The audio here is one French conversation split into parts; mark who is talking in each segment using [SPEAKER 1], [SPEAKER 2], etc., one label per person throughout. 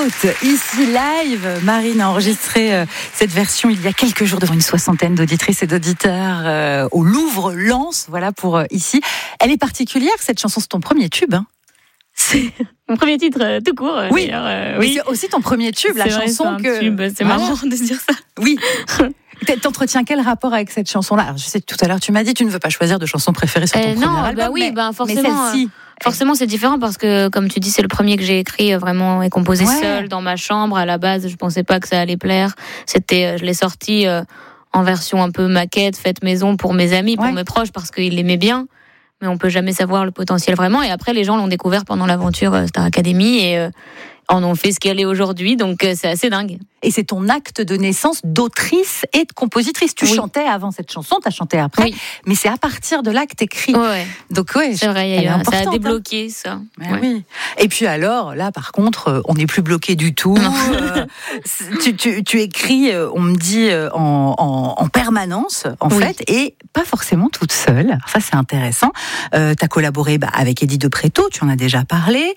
[SPEAKER 1] Out, ici live. Marine a enregistré cette version il y a quelques jours devant une 60aine d'auditrices et d'auditeurs au Louvre-Lens. Voilà pour ici. Elle est particulière, cette chanson, c'est ton premier tube, hein?
[SPEAKER 2] C'est mon premier titre tout court.
[SPEAKER 1] Oui,
[SPEAKER 2] oui.
[SPEAKER 1] C'est aussi ton premier tube, la chanson
[SPEAKER 2] c'est un tube. C'est marrant de se dire ça.
[SPEAKER 1] Oui. T'entretiens quel rapport avec cette chanson-là? Alors, je sais que tout à l'heure tu m'as dit tu ne veux pas choisir de chanson préférée sur ton premier album.
[SPEAKER 2] Forcément. Forcément, c'est différent parce que, comme tu dis, c'est le premier que j'ai écrit vraiment et composé seul dans ma chambre. À la base, je pensais pas que ça allait plaire. Je l'ai sorti en version un peu maquette, faite maison pour mes amis, pour mes proches, parce qu'ils l'aimaient bien. Mais on peut jamais savoir le potentiel vraiment. Et après, les gens l'ont découvert pendant l'aventure Star Academy et en ont fait ce qu'elle est aujourd'hui. Donc, c'est assez dingue. Et c'est ton acte de naissance d'autrice et de compositrice. Tu chantais avant cette chanson, tu as chanté après, mais c'est à partir de là que tu écris. Donc, c'est vrai, ça a débloqué ça. Oui. Et puis alors, là, par contre, on n'est plus bloqué du tout. Tu écris, on me dit, en permanence, en fait, et pas forcément toute seule. Ça, c'est intéressant. Tu as collaboré avec Eddie De Pretto, tu en as déjà parlé.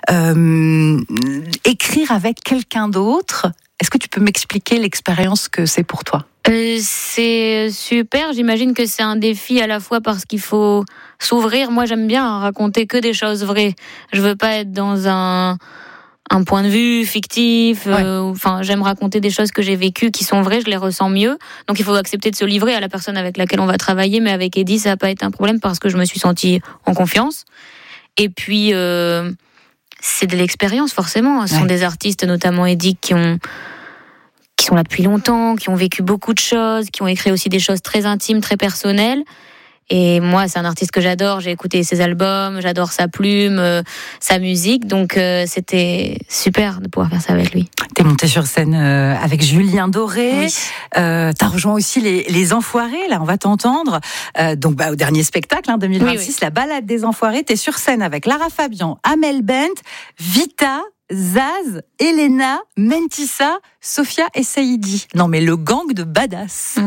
[SPEAKER 2] Écrire avec quelqu'un d'autre, est-ce que tu peux m'expliquer l'expérience que c'est pour toi? C'est super, j'imagine que c'est un défi à la fois parce qu'il faut s'ouvrir. Moi, j'aime bien raconter que des choses vraies. Je veux pas être dans un point de vue fictif. J'aime raconter des choses que j'ai vécues qui sont vraies, je les ressens mieux. Donc, il faut accepter de se livrer à la personne avec laquelle on va travailler. Mais avec Eddie, ça n'a pas été un problème parce que je me suis sentie en confiance. Et puis, c'est de l'expérience, forcément. Ce sont des artistes, notamment Eddie, qui sont là depuis longtemps, qui ont vécu beaucoup de choses, qui ont écrit aussi des choses très intimes, très personnelles. Et moi, c'est un artiste que j'adore. J'ai écouté ses albums, j'adore sa plume, sa musique. Donc, c'était super de pouvoir faire ça avec lui.
[SPEAKER 1] T'es montée sur scène avec Julien Doré. T'as rejoint aussi les Enfoirés. Là, on va t'entendre. Au dernier spectacle, 2026, la balade des Enfoirés. T'es sur scène avec Lara Fabian, Amel Bent, Vita, Zaz, Elena, Mentissa, Sophia et Saïdi. Non, mais le gang de badass.